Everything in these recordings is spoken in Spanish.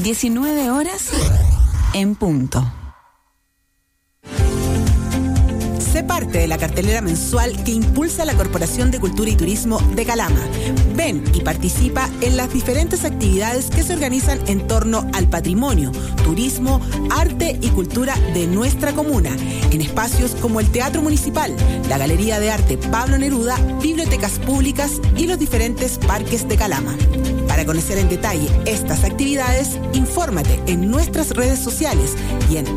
19 horas en punto. Sé parte de la cartelera mensual que impulsa la Corporación de Cultura y Turismo de Calama. Ven y participa en las diferentes actividades que se organizan en torno al patrimonio, turismo, arte y cultura de nuestra comuna, en espacios como el Teatro Municipal, la Galería de Arte Pablo Neruda, bibliotecas públicas y los diferentes parques de Calama. Para conocer en detalle estas actividades, infórmate en nuestras redes sociales y en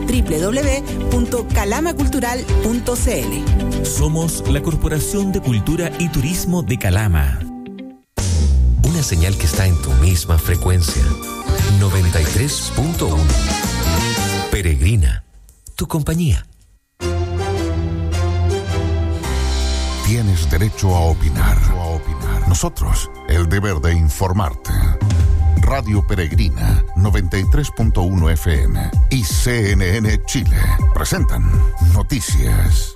www.calamacultural.cl. Somos la Corporación de Cultura y Turismo de Calama. Una señal que está en tu misma frecuencia. 93.1. Peregrina, tu compañía. Tienes derecho a opinar. Nosotros, el deber de informarte. Radio Peregrina, 93.1 FM y CNN Chile presentan Noticias.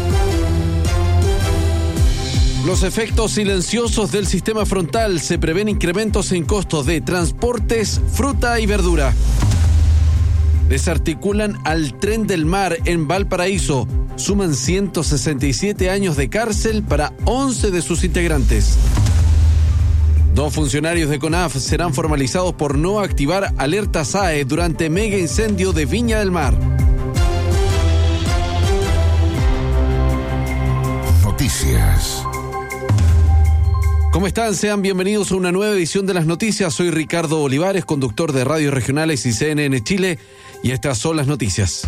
Los efectos silenciosos del sistema frontal. Se prevén incrementos en costos de transportes, fruta y verdura. Desarticulan al Tren del Mar en Valparaíso. Suman 167 años de cárcel para 11 de sus integrantes. 2 funcionarios de CONAF serán formalizados por no activar alerta SAE durante mega incendio de Viña del Mar. Noticias. ¿Cómo están? Sean bienvenidos a una nueva edición de las noticias. Soy Ricardo Olivares, conductor de Radios Regionales y CNN Chile, y estas son las noticias.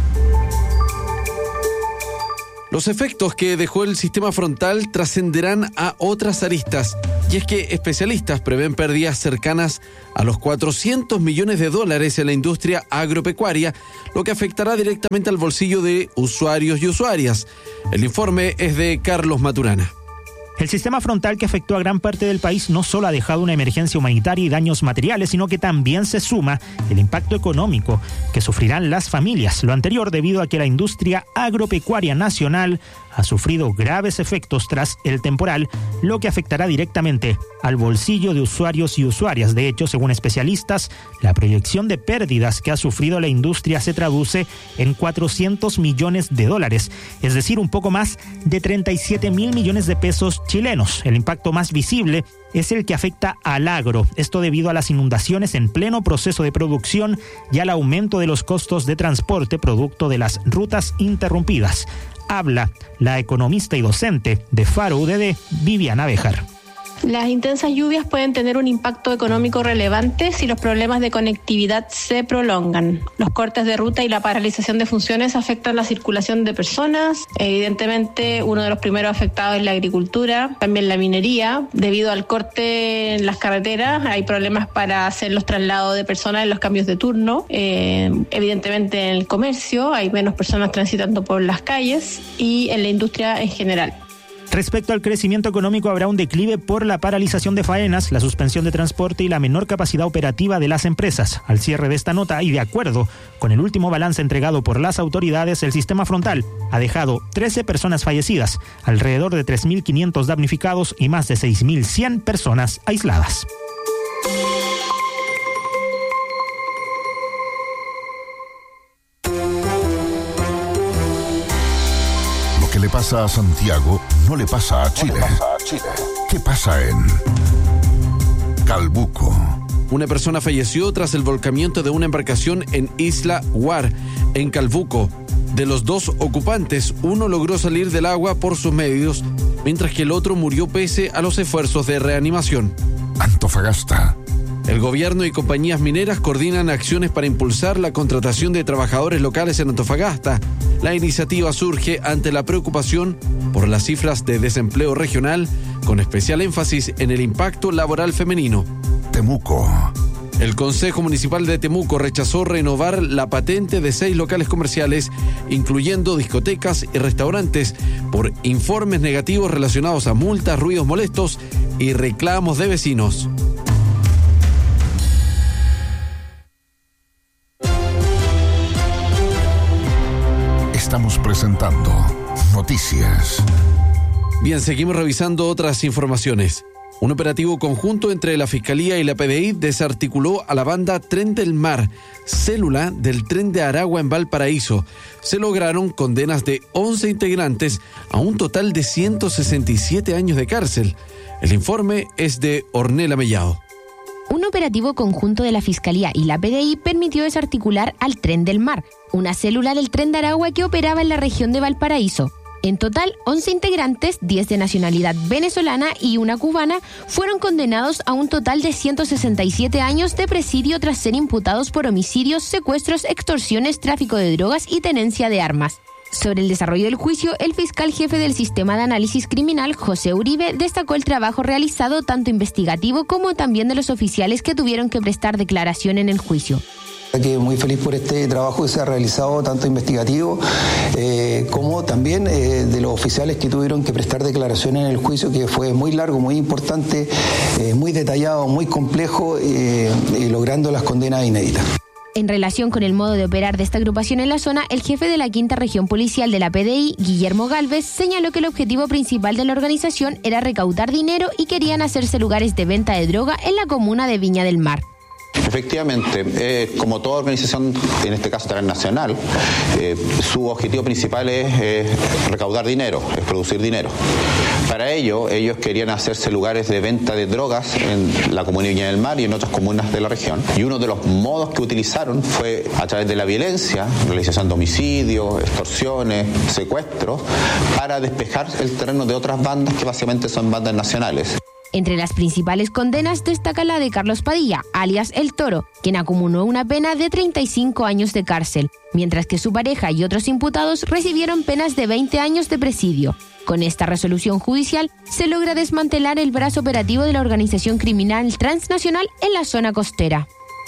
Los efectos que dejó el sistema frontal trascenderán a otras aristas, y es que especialistas prevén pérdidas cercanas a los $400 millones en la industria agropecuaria, lo que afectará directamente al bolsillo de usuarios y usuarias. El informe es de Carlos Maturana. El sistema frontal que afectó a gran parte del país no solo ha dejado una emergencia humanitaria y daños materiales, sino que también se suma el impacto económico que sufrirán las familias. Lo anterior debido a que la industria agropecuaria nacional ha sufrido graves efectos tras el temporal, lo que afectará directamente al bolsillo de usuarios y usuarias. De hecho, según especialistas, la proyección de pérdidas que ha sufrido la industria se traduce en $400 millones, es decir, un poco más de 37.000 millones de pesos chilenos. El impacto más visible es el que afecta al agro, esto debido a las inundaciones en pleno proceso de producción y al aumento de los costos de transporte producto de las rutas interrumpidas. Habla la economista y docente de Faro UDD, Viviana Béjar. Las intensas lluvias pueden tener un impacto económico relevante si los problemas de conectividad se prolongan. Los cortes de ruta y la paralización de funciones afectan la circulación de personas. Evidentemente, uno de los primeros afectados es la agricultura, también la minería. Debido al corte en las carreteras, hay problemas para hacer los traslados de personas en los cambios de turno. Evidentemente, en el comercio hay menos personas transitando por las calles y en la industria en general. Respecto al crecimiento económico, habrá un declive por la paralización de faenas, la suspensión de transporte y la menor capacidad operativa de las empresas. Al cierre de esta nota y de acuerdo con el último balance entregado por las autoridades, el sistema frontal ha dejado 13 personas fallecidas, alrededor de 3.500 damnificados y más de 6.100 personas aisladas. ¿Qué le pasa a Santiago? No le pasa a Chile. ¿Qué pasa en Calbuco? Una persona falleció tras el volcamiento de una embarcación en Isla Guar, en Calbuco. De los 2 ocupantes, uno logró salir del agua por sus medios, mientras que el otro murió pese a los esfuerzos de reanimación. Antofagasta. El gobierno y compañías mineras coordinan acciones para impulsar la contratación de trabajadores locales en Antofagasta. La iniciativa surge ante la preocupación por las cifras de desempleo regional, con especial énfasis en el impacto laboral femenino. Temuco. El Consejo Municipal de Temuco rechazó renovar la patente de 6 locales comerciales, incluyendo discotecas y restaurantes, por informes negativos relacionados a multas, ruidos molestos y reclamos de vecinos. Estamos presentando Noticias. Bien, seguimos revisando otras informaciones. Un operativo conjunto entre la Fiscalía y la PDI desarticuló a la banda Tren del Mar, célula del Tren de Aragua en Valparaíso. Se lograron condenas de 11 integrantes a un total de 167 años de cárcel. El informe es de Ornella Mellado. Un operativo conjunto de la Fiscalía y la PDI permitió desarticular al Tren del Mar, una célula del Tren de Aragua que operaba en la región de Valparaíso. En total, 11 integrantes, 10 de nacionalidad venezolana y una cubana, fueron condenados a un total de 167 años de presidio tras ser imputados por homicidios, secuestros, extorsiones, tráfico de drogas y tenencia de armas. Sobre el desarrollo del juicio, el fiscal jefe del Sistema de Análisis Criminal, José Uribe, destacó el trabajo realizado tanto investigativo como también de los oficiales que tuvieron que prestar declaración en el juicio. Muy feliz por este trabajo que se ha realizado, tanto investigativo como también de los oficiales que tuvieron que prestar declaración en el juicio, que fue muy largo, muy importante, muy detallado, muy complejo, logrando las condenas inéditas. En relación con el modo de operar de esta agrupación en la zona, el jefe de la Quinta Región Policial de la PDI, Guillermo Gálvez, señaló que el objetivo principal de la organización era recaudar dinero y querían hacerse lugares de venta de droga en la comuna de Viña del Mar. Efectivamente, como toda organización, en este caso transnacional, su objetivo principal es recaudar dinero, es producir dinero. Para ello, ellos querían hacerse lugares de venta de drogas en la comuna de Viña del Mar y en otras comunas de la región. Y uno de los modos que utilizaron fue a través de la violencia, realización de homicidios, extorsiones, secuestros, para despejar el terreno de otras bandas que básicamente son bandas nacionales. Entre las principales condenas destaca la de Carlos Padilla, alias El Toro, quien acumuló una pena de 35 años de cárcel, mientras que su pareja y otros imputados recibieron penas de 20 años de presidio. Con esta resolución judicial se logra desmantelar el brazo operativo de la organización criminal transnacional en la zona costera.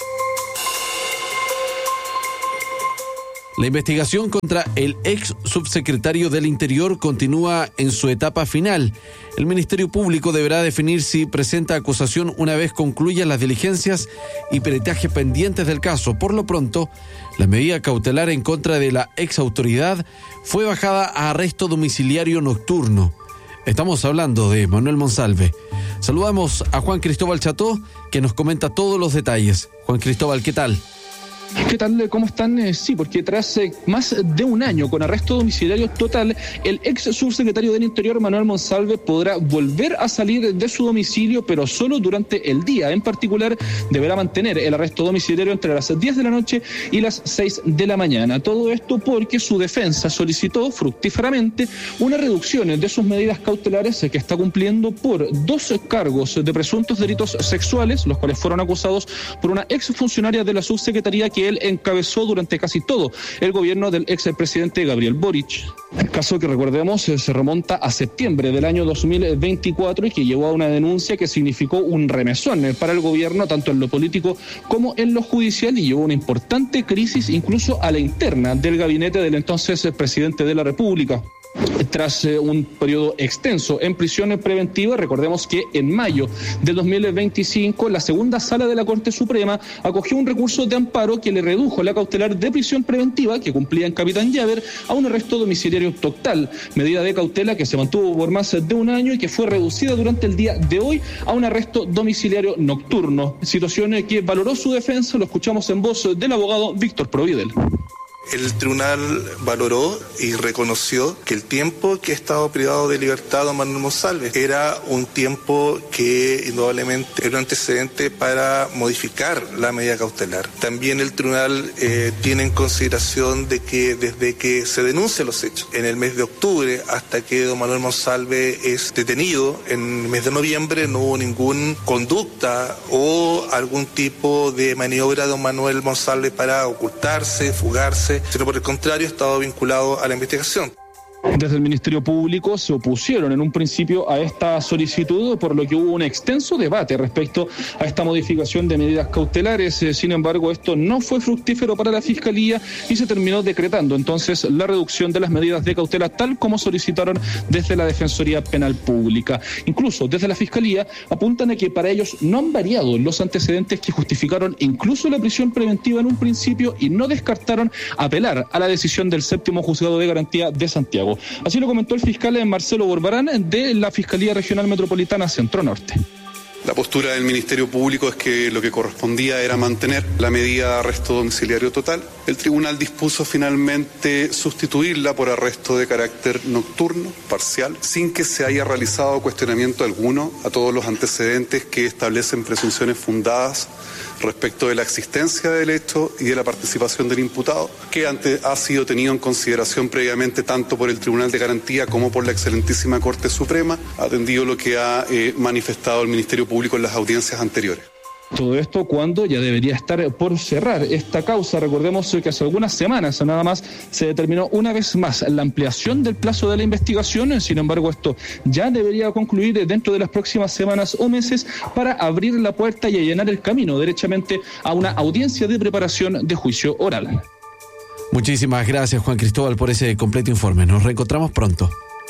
La investigación contra el ex subsecretario del Interior continúa en su etapa final. El Ministerio Público deberá definir si presenta acusación una vez concluyan las diligencias y peritajes pendientes del caso. Por lo pronto, la medida cautelar en contra de la ex autoridad fue bajada a arresto domiciliario nocturno. Estamos hablando de Manuel Monsalve. Saludamos a Juan Cristóbal Cható, que nos comenta todos los detalles. Juan Cristóbal, ¿qué tal? ¿Qué tal? ¿Cómo están? Sí, porque tras más de un año con arresto domiciliario total, el ex subsecretario del Interior, Manuel Monsalve, podrá volver a salir de su domicilio, pero solo durante el día. En particular, deberá mantener el arresto domiciliario entre las 10 de la noche y las 6 de la mañana. Todo esto porque su defensa solicitó fructíferamente una reducción de sus medidas cautelares que está cumpliendo por 2 cargos de presuntos delitos sexuales, los cuales fueron acusados por una exfuncionaria de la subsecretaría que él encabezó durante casi todo el gobierno del expresidente Gabriel Boric. El caso que recordemos se remonta a septiembre del año 2024 y que llevó a una denuncia que significó un remesón para el gobierno, tanto en lo político como en lo judicial, y llevó una importante crisis incluso a la interna del gabinete del entonces presidente de la República. Tras un periodo extenso en prisión preventiva, recordemos que en mayo del 2025 la segunda sala de la Corte Suprema acogió un recurso de amparo que le redujo la cautelar de prisión preventiva que cumplía en Capitán Llaver a un arresto domiciliario total, medida de cautela que se mantuvo por más de un año y que fue reducida durante el día de hoy a un arresto domiciliario nocturno, situación que valoró su defensa. Lo escuchamos en voz del abogado Víctor Providel. El tribunal valoró y reconoció que el tiempo que ha estado privado de libertad don Manuel Monsalve era un tiempo que indudablemente era un antecedente para modificar la medida cautelar. También el tribunal tiene en consideración de que desde que se denuncian los hechos en el mes de octubre hasta que don Manuel Monsalve es detenido en el mes de noviembre no hubo ninguna conducta o algún tipo de maniobra de don Manuel Monsalve para ocultarse, fugarse, sino por el contrario, ha estado vinculado a la investigación. Desde el Ministerio Público se opusieron en un principio a esta solicitud, por lo que hubo un extenso debate respecto a esta modificación de medidas cautelares. Sin embargo, esto no fue fructífero para la Fiscalía y se terminó decretando entonces la reducción de las medidas de cautela tal como solicitaron desde la Defensoría Penal Pública. Incluso desde la Fiscalía apuntan a que para ellos no han variado los antecedentes que justificaron incluso la prisión preventiva en un principio y no descartaron apelar a la decisión del 7º Juzgado de Garantía de Santiago. Santiago. Así lo comentó el fiscal Marcelo Borbarán de la Fiscalía Regional Metropolitana Centro Norte. La postura del Ministerio Público es que lo que correspondía era mantener la medida de arresto domiciliario total. El tribunal dispuso finalmente sustituirla por arresto de carácter nocturno, parcial, sin que se haya realizado cuestionamiento alguno a todos los antecedentes que establecen presunciones fundadas respecto de la existencia del hecho y de la participación del imputado, que ha sido tenido en consideración previamente tanto por el Tribunal de Garantía como por la excelentísima Corte Suprema, atendido lo que ha manifestado el Ministerio Público en las audiencias anteriores. Todo esto cuando ya debería estar por cerrar esta causa. Recordemos que hace algunas semanas nada más se determinó una vez más la ampliación del plazo de la investigación. Sin embargo, esto ya debería concluir dentro de las próximas semanas o meses para abrir la puerta y allanar el camino derechamente a una audiencia de preparación de juicio oral. Muchísimas gracias, Juan Cristóbal, por ese completo informe. Nos reencontramos pronto.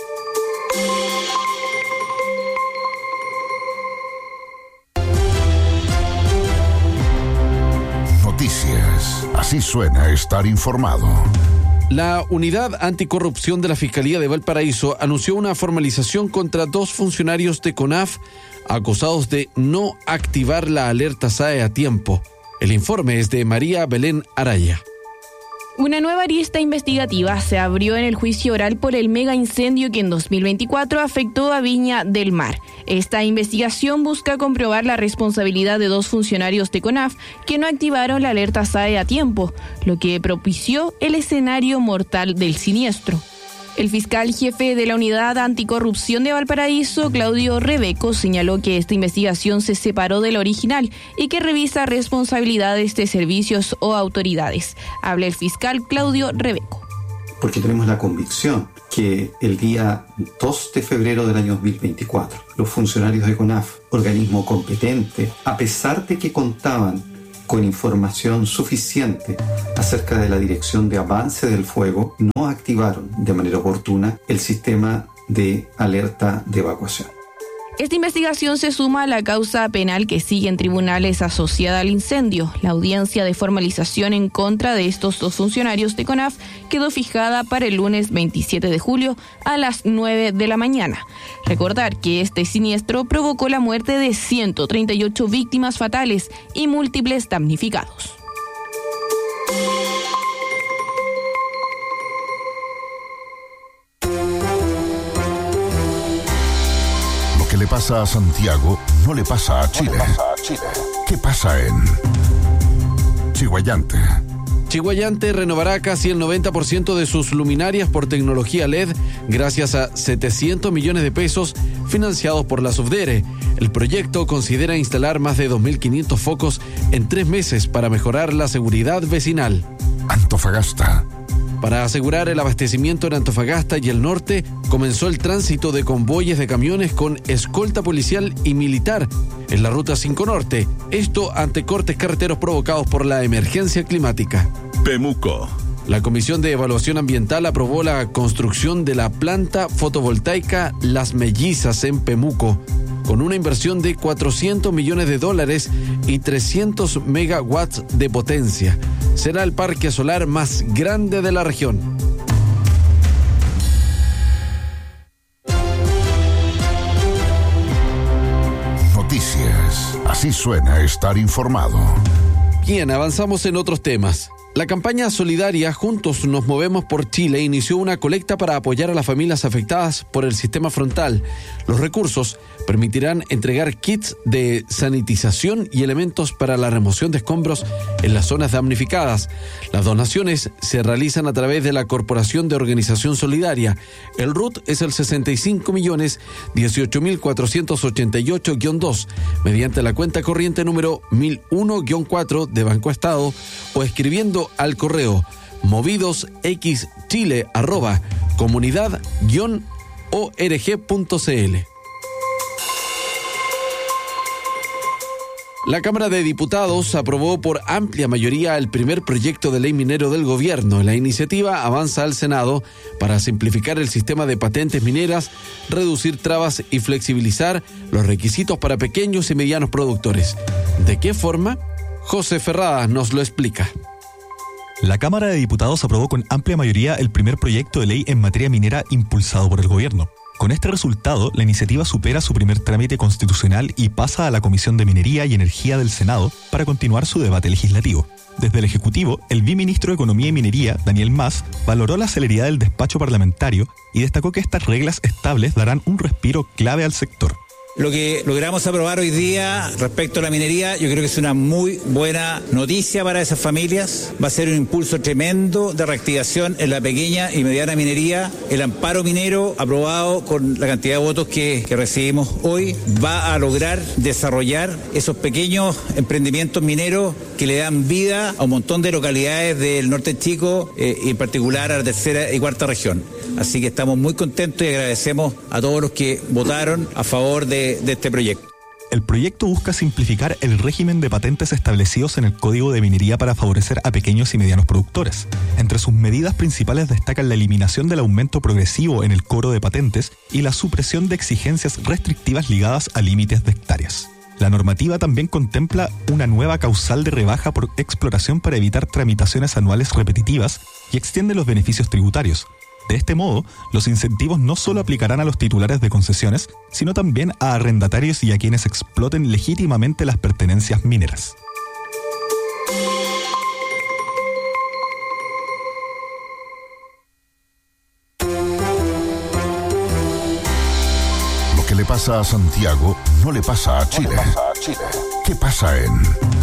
Noticias. Así suena estar informado. La Unidad Anticorrupción de la Fiscalía de Valparaíso anunció una formalización contra 2 funcionarios de CONAF acusados de no activar la alerta SAE a tiempo. El informe es de María Belén Araya. Una nueva arista investigativa se abrió en el juicio oral por el mega incendio que en 2024 afectó a Viña del Mar. Esta investigación busca comprobar la responsabilidad de 2 funcionarios de CONAF que no activaron la alerta SAE a tiempo, lo que propició el escenario mortal del siniestro. El fiscal jefe de la Unidad Anticorrupción de Valparaíso, Claudio Rebeco, señaló que esta investigación se separó de la original y que revisa responsabilidades de servicios o autoridades. Habla el fiscal Claudio Rebeco. Porque tenemos la convicción que el día 2 de febrero del año 2024, los funcionarios de CONAF, organismo competente, a pesar de que contaban con información suficiente acerca de la dirección de avance del fuego, no activaron de manera oportuna el sistema de alerta de evacuación. Esta investigación se suma a la causa penal que sigue en tribunales asociada al incendio. La audiencia de formalización en contra de estos 2 funcionarios de CONAF quedó fijada para el lunes 27 de julio a las 9 de la mañana. Recordar que este siniestro provocó la muerte de 138 víctimas fatales y múltiples damnificados. Lo que le pasa a Santiago no le pasa a Chile. ¿Qué pasa en Chiguayante? Chiguayante renovará casi el 90% de sus luminarias por tecnología LED gracias a 700 millones de pesos financiados por la Subdere. El proyecto considera instalar más de 2.500 focos en 3 meses para mejorar la seguridad vecinal. Antofagasta. Para asegurar el abastecimiento en Antofagasta y el norte, comenzó el tránsito de convoyes de camiones con escolta policial y militar en la Ruta 5 Norte. Esto ante cortes carreteros provocados por la emergencia climática. Pemuco. La Comisión de Evaluación Ambiental aprobó la construcción de la planta fotovoltaica Las Mellizas en Pemuco, con una inversión de $400 millones y 300 megawatts de potencia. Será el parque solar más grande de la región. Noticias. Así suena estar informado. Bien, avanzamos en otros temas. La campaña solidaria Juntos Nos Movemos por Chile inició una colecta para apoyar a las familias afectadas por el sistema frontal. Los recursos permitirán entregar kits de sanitización y elementos para la remoción de escombros en las zonas damnificadas. Las donaciones se realizan a través de la Corporación de Organización Solidaria. El RUT es el 65.018.488-2, mediante la cuenta corriente número 1001-4 de Banco Estado o escribiendo al correo movidosxchile@comunidad-org.cl. La Cámara de Diputados aprobó por amplia mayoría el primer proyecto de ley minero del gobierno. La iniciativa avanza al Senado para simplificar el sistema de patentes mineras, reducir trabas y flexibilizar los requisitos para pequeños y medianos productores. ¿De qué forma? José Ferradas nos lo explica. La Cámara de Diputados aprobó con amplia mayoría el primer proyecto de ley en materia minera impulsado por el gobierno. Con este resultado, la iniciativa supera su primer trámite constitucional y pasa a la Comisión de Minería y Energía del Senado para continuar su debate legislativo. Desde el Ejecutivo, el viceministro de Economía y Minería, Daniel Mas, valoró la celeridad del despacho parlamentario y destacó que estas reglas estables darán un respiro clave al sector. Lo que logramos aprobar hoy día respecto a la minería, yo creo que es una muy buena noticia para esas familias. Va a ser un impulso tremendo de reactivación en la pequeña y mediana minería. El amparo minero, aprobado con la cantidad de votos que recibimos hoy, va a lograr desarrollar esos pequeños emprendimientos mineros que le dan vida a un montón de localidades del norte chico y en particular a la tercera y cuarta región. Así que estamos muy contentos y agradecemos a todos los que votaron a favor de este proyecto. El proyecto busca simplificar el régimen de patentes establecidos en el Código de Minería para favorecer a pequeños y medianos productores. Entre sus medidas principales destacan la eliminación del aumento progresivo en el cobro de patentes y la supresión de exigencias restrictivas ligadas a límites de hectáreas. La normativa también contempla una nueva causal de rebaja por exploración para evitar tramitaciones anuales repetitivas y extiende los beneficios tributarios. De este modo, los incentivos no solo aplicarán a los titulares de concesiones, sino también a arrendatarios y a quienes exploten legítimamente las pertenencias mineras. Lo que le pasa a Santiago no le pasa a Chile. ¿Qué pasa en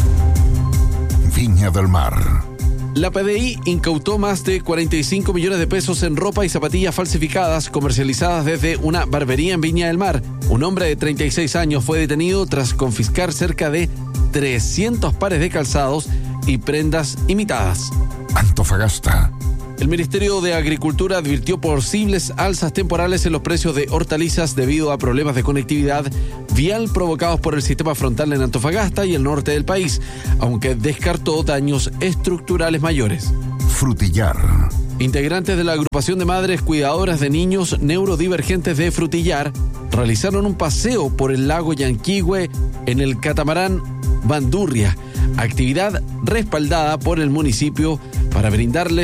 Viña del Mar? La PDI incautó más de 45 millones de pesos en ropa y zapatillas falsificadas comercializadas desde una barbería en Viña del Mar. Un hombre de 36 años fue detenido tras confiscar cerca de 300 pares de calzados y prendas imitadas. Antofagasta. El Ministerio de Agricultura advirtió posibles alzas temporales en los precios de hortalizas debido a problemas de conectividad vial provocados por el sistema frontal en Antofagasta y el norte del país, aunque descartó daños estructurales mayores. Frutillar. Integrantes de la agrupación de madres cuidadoras de niños neurodivergentes de Frutillar realizaron un paseo por el lago Yanquihue en el catamarán Bandurria, actividad respaldada por el municipio para brindarles